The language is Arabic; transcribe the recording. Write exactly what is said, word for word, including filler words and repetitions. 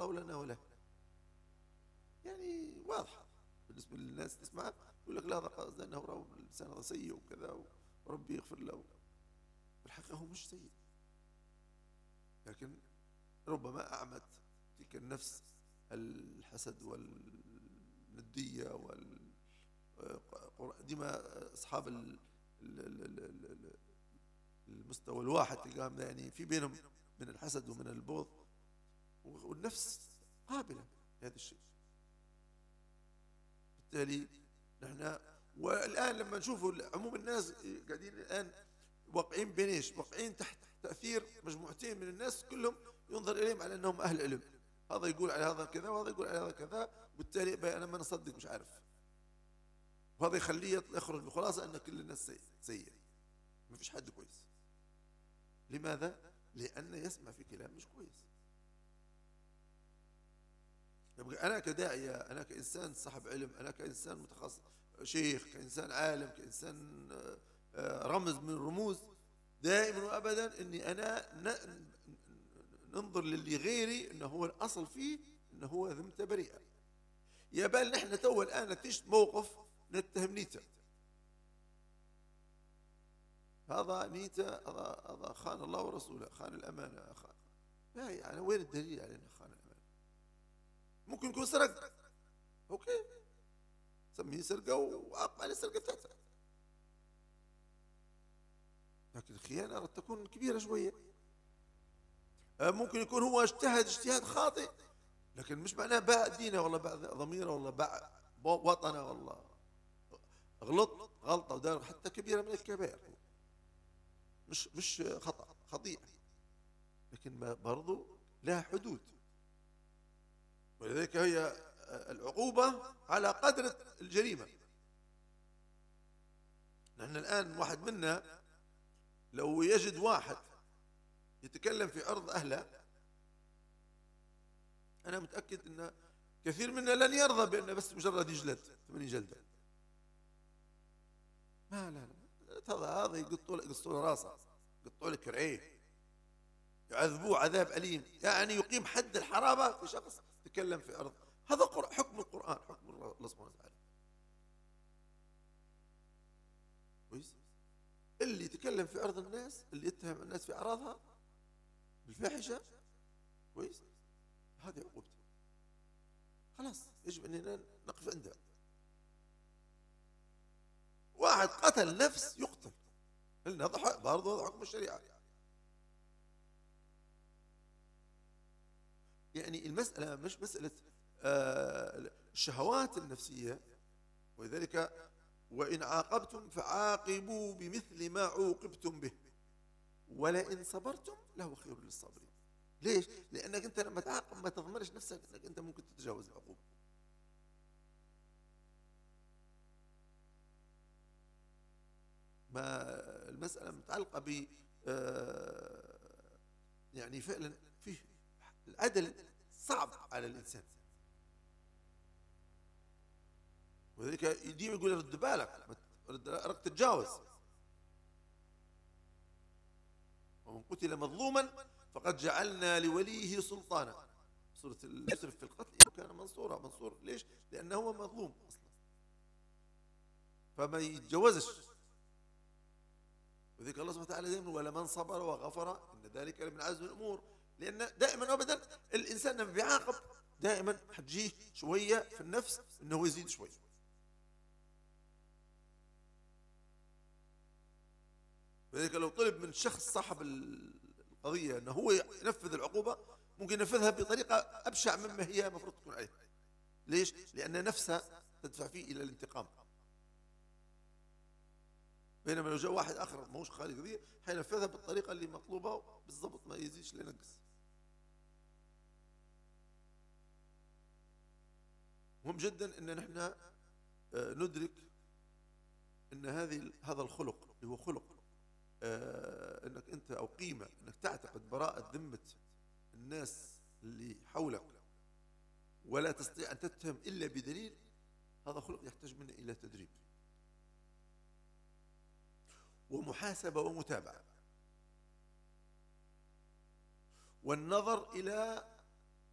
الله لنا وله، يعني واضحة بالنسبة للناس تسمع يقول لك لا هذا قصد أنه الإنسان هذا سيء وكذا وربي يغفر له، الحقيقة هو مش سيء، لكن ربما أعمت تلك النفس الحسد والندية وال ديما أصحاب المستوى الواحد تلقاهم يعني في بينهم من الحسد ومن البغض، والنفس قابلة لهذا الشيء. بالتالي نحن والآن لما نشوف عموم الناس قاعدين الآن واقعين بين ايش؟ واقعين تحت تأثير مجموعتين من الناس كلهم ينظر إليهم على أنهم أهل علم، هذا يقول على هذا كذا وهذا يقول على هذا كذا، وبالتالي أنا ما نصدق مش عارف، وهذا يخليه يخرج بخلاصة أن كل الناس سيئة، ما فيش حد كويس. لماذا؟ لأنه يسمع في كلام مش كويس. يبقى أنا كداعية، أنا كإنسان صاحب علم، أنا كإنسان متخصص شيخ، كإنسان عالم، كإنسان رمز من الرموز، دائما وأبدا أني أنا ننظر للي غيري أنه هو الأصل فيه أنه هو ذمته بريئة. يا بال نحن تو الآن نتيجة موقف نتهم نيته، هذا نيته هذا هذا خان الله ورسوله، خان الأمانة، خان لا يعني وين الدليل على أنه خان الأمانة؟ ممكن يكون سرق، أوكي سميه سرقة وعاقب على السرقة بتاعته، لكن الخيانة قد تكون كبيرة شوية. ممكن يكون هو اجتهد اجتهاد خاطئ، لكن مش معناه باع دينه والله باع ضميره والله باع وطنه والله غلط غلطة ودار حتى كبيرة من الكبائر، مش مش خطأ خطيئة، لكن برضو لها حدود. ولذلك هي العقوبة على قدر الجريمة. نحن الآن واحد منا لو يجد واحد يتكلم في عرض أهله، أنا متأكد أن كثير منا لن يرضى بأنه بس مجرد يجلد ثمانين جلدة. ما لا لا هذا هذا يقطوا يقصوا له راسه، يقطوا له كرعيه، يعذبوه عذاب أليم، يعني يقيم حد الحرابة في شخص تكلم في عرض. هذا حكم القرآن، حكم الله سبحانه وتعالى. كويس؟ اللي يتكلم في عرض الناس، اللي يتهم الناس في أعراضها بالفاحشة، كويس؟ هذه عقوبته. خلاص يجب أننا نقف عندها. واحد قتل نفس يقتل، هذا برضه هذا حكم الشريعة. يعني المسألة مش مسألة الشهوات النفسية، ولذلك وإن عاقبتم فعاقبوا بمثل ما عوقبتم به ولئن صبرتم لهو خير للصابرين. ليش؟ لأنك أنت لما تعاقب ما تضمنش نفسك أنك أنت ممكن تتجاوز العقوبة. ما المسألة متعلقة ب يعني فعلا فيه العدل صعب على الإنسان، وذلك يديم يقول رد بالك رد تتجاوز. ومن قتل مظلوما فقد جعلنا لوليه سلطانا، سورة يسرف في القتل كان منصورا. منصور ليش؟ لأنه هو مظلوم أصلا، فما يتجوزش. وذلك الله سبحانه وتعالى دائما ولمن صبر وغفر إن ذلك لمن عزم الأمور. لأن دائما أبدا الإنسان لما بيعاقب دائما حتجيه شوية في النفس إنه يزيد شوي. وذلك لو طلب من شخص صاحب القضية أنه هو ينفذ العقوبة، ممكن ينفذها بطريقة أبشع مما هي مفروض تكون عليه. ليش؟ لأن نفسها تدفع فيه إلى الانتقام، بينما لو جاء واحد آخر ما هوش خالي قضية حينفذها بالطريقة اللي مطلوبة بالضبط، ما يزيدش لينقص. مهم جدا أن نحن ندرك أن هذه هذا الخلق اللي هو خلق آه انك انت او قيمة انك تعتقد براءة ذمة الناس اللي حولك ولا تستطيع ان تتهم الا بدليل، هذا خلق يحتاج منا الى تدريب ومحاسبة ومتابعة والنظر الى